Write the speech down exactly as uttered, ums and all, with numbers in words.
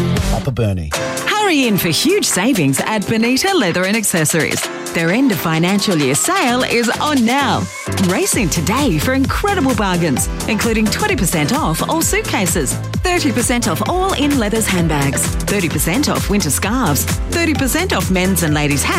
Upper Burnie. Hurry in for huge savings at Bonita Leather and Accessories. Their end of financial year sale is on now. Race in today for incredible bargains, including twenty percent off all suitcases, thirty percent off all in leathers handbags, thirty percent off winter scarves, thirty percent off men's and ladies' hats,